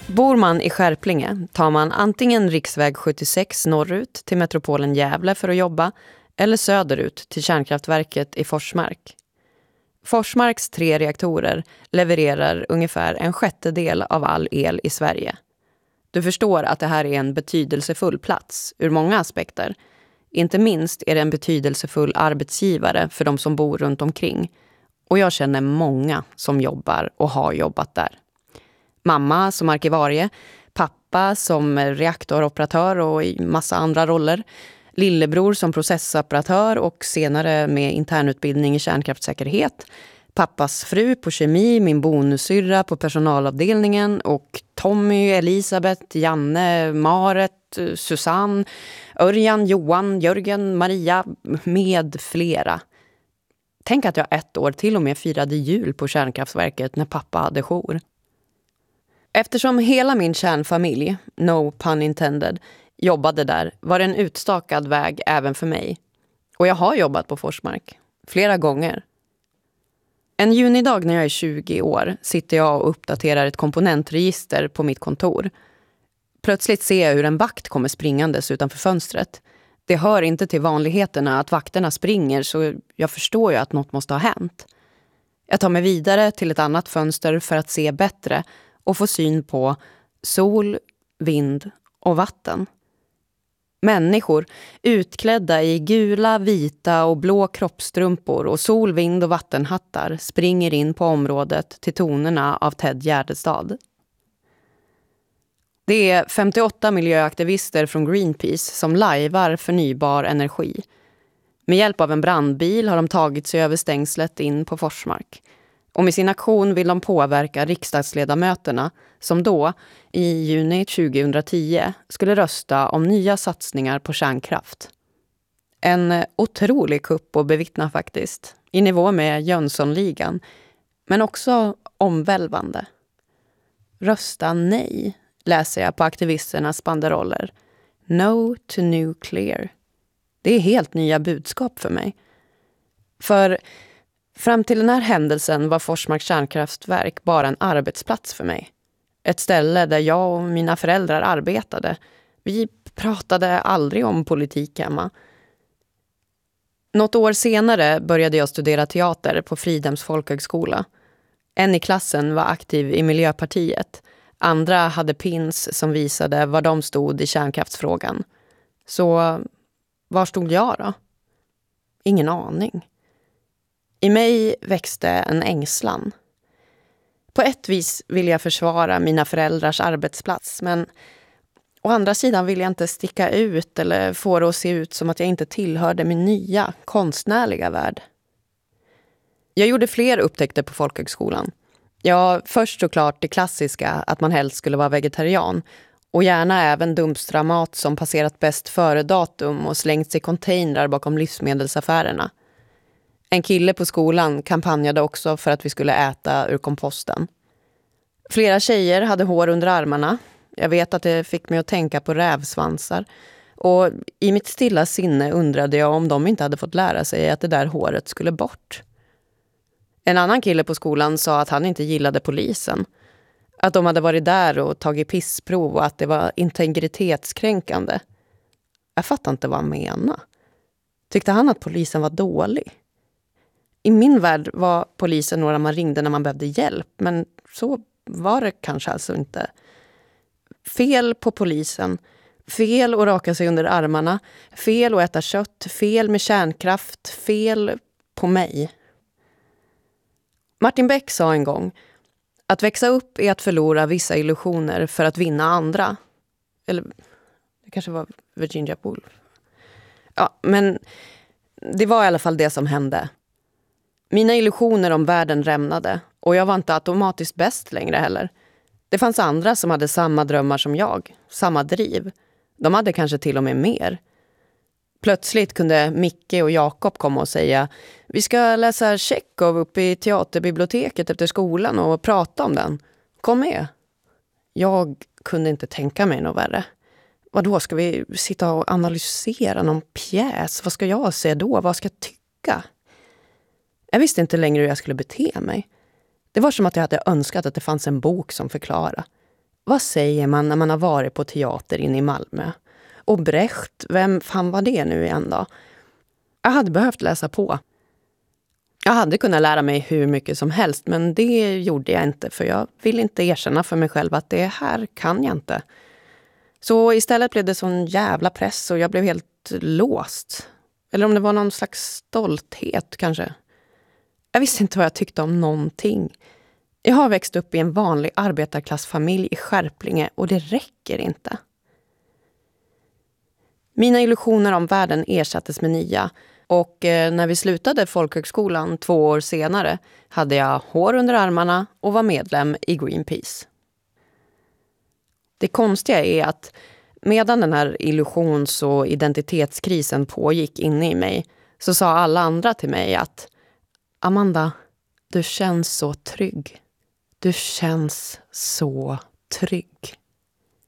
Bor man i Skärplinge tar man antingen riksväg 76 norrut till metropolen Gävle för att jobba eller söderut till kärnkraftverket i Forsmark. Forsmarks 3 reaktorer levererar ungefär 1/6 av all el i Sverige. Du förstår att det här är en betydelsefull plats ur många aspekter. Inte minst är det en betydelsefull arbetsgivare för de som bor runt omkring. Och jag känner många som jobbar och har jobbat där. Mamma som arkivarie, pappa som reaktoroperatör och i massa andra roller, lillebror som processoperatör och senare med internutbildning i kärnkraftssäkerhet, pappas fru på kemi, min bonussyrra på personalavdelningen och Tommy, Elisabeth, Janne, Maret, Susanne, Örjan, Johan, Jörgen, Maria med flera. Tänk att jag 1 år till och med firade jul på kärnkraftverket när pappa hade jour. Eftersom hela min kärnfamilj, no pun intended, jobbade där var det en utstakad väg även för mig. Och jag har jobbat på Forsmark flera gånger. En junidag när jag är 20 år sitter jag och uppdaterar ett komponentregister på mitt kontor. Plötsligt ser jag hur en vakt kommer springandes utanför fönstret. Det hör inte till vanligheterna att vakterna springer så jag förstår ju att något måste ha hänt. Jag tar mig vidare till ett annat fönster för att se bättre och få syn på sol, vind och vatten. Människor utklädda i gula, vita och blå kroppstrumpor och sol-, vind- och vattenhattar springer in på området till tonerna av Ted Gärdestad. Det är 58 miljöaktivister från Greenpeace som lajvar förnybar energi. Med hjälp av en brandbil har de tagit sig över stängslet in på Forsmark. Och med sin aktion vill de påverka riksdagsledamöterna som då, i juni 2010, skulle rösta om nya satsningar på kärnkraft. En otrolig kupp att bevittna faktiskt, i nivå med Jönssonligan, men också omvälvande. Rösta nej, läser jag på aktivisternas banderoller. No to nuclear. Det är helt nya budskap för mig. För fram till den här händelsen var Forsmarks kärnkraftverk bara en arbetsplats för mig. Ett ställe där jag och mina föräldrar arbetade. Vi pratade aldrig om politik hemma. Något år senare började jag studera teater på Fridhems folkhögskola. En i klassen var aktiv i Miljöpartiet. Andra hade pins som visade var de stod i kärnkraftsfrågan. Så var stod jag då? Ingen aning. I mig växte en ängslan. På ett vis vill jag försvara mina föräldrars arbetsplats, men å andra sidan vill jag inte sticka ut eller få det att se ut som att jag inte tillhörde min nya, konstnärliga värld. Jag gjorde fler upptäckter på folkhögskolan. Ja, först såklart det klassiska att man helst skulle vara vegetarian och gärna även dumpstra mat som passerat bäst före datum och slängts i containrar bakom livsmedelsaffärerna. En kille på skolan kampanjade också för att vi skulle äta ur komposten. Flera tjejer hade hår under armarna. Jag vet att det fick mig att tänka på rävsvansar. Och i mitt stilla sinne undrade jag om de inte hade fått lära sig att det där håret skulle bort. En annan kille på skolan sa att han inte gillade polisen. Att de hade varit där och tagit pissprov och att det var integritetskränkande. Jag fattar inte vad han menade. Tyckte han att polisen var dålig? I min värld var polisen några man ringde när man behövde hjälp, men så var det kanske alltså inte. Fel på polisen, fel att raka sig under armarna, fel att äta kött, fel med kärnkraft, fel på mig. Martin Beck sa en gång att växa upp är att förlora vissa illusioner för att vinna andra. Eller det kanske var Virginia Woolf. Ja, men det var i alla fall det som hände. Mina illusioner om världen rämnade och jag var inte automatiskt bäst längre heller. Det fanns andra som hade samma drömmar som jag, samma driv. De hade kanske till och med mer. Plötsligt kunde Micke och Jakob komma och säga: vi ska läsa Tjechov uppe i teaterbiblioteket efter skolan och prata om den. Kom med. Jag kunde inte tänka mig något värre. Vadå, ska vi sitta och analysera någon pjäs? Vad ska jag säga då? Vad ska jag tycka? Jag visste inte längre hur jag skulle bete mig. Det var som att jag hade önskat att det fanns en bok som förklarade. Vad säger man när man har varit på teater inne i Malmö? Och Brecht, vem fan var det nu igen då? Jag hade behövt läsa på. Jag hade kunnat lära mig hur mycket som helst, men det gjorde jag inte, för jag vill inte erkänna för mig själv att det här kan jag inte. Så istället blev det sån jävla press och jag blev helt låst. Eller om det var någon slags stolthet kanske. Jag visste inte vad jag tyckte om någonting. Jag har växt upp i en vanlig arbetarklassfamilj i Skärplinge och det räcker inte. Mina illusioner om världen ersattes med nya. Och när vi slutade folkhögskolan 2 år senare hade jag hår under armarna och var medlem i Greenpeace. Det konstiga är att medan den här illusions- och identitetskrisen pågick inne i mig så sa alla andra till mig att Amanda, du känns så trygg. Du känns så trygg.